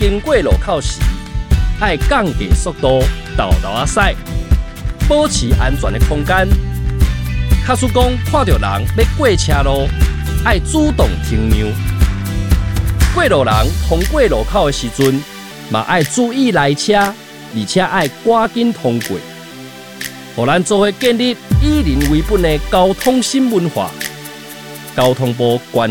经过路口时，要降低速度，豆豆啊驶，保持安全的空间。假使讲看到人要过车路，要主动停让。过路人通过路口的时阵，嘛要注意来车，而且要赶紧通过。互咱做伙建立以人为本的交通新文化。交通部关